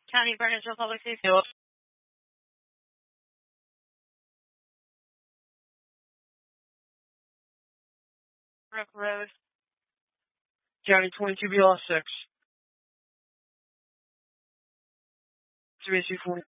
County Burnsville Public Safety. Hello. Brook Road. County 22 BL6. 3 2 40.